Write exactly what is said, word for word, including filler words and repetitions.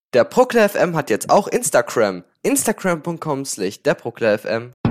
Der Procler F M hat jetzt auch Instagram. Instagram punkt com slash der Procler F M.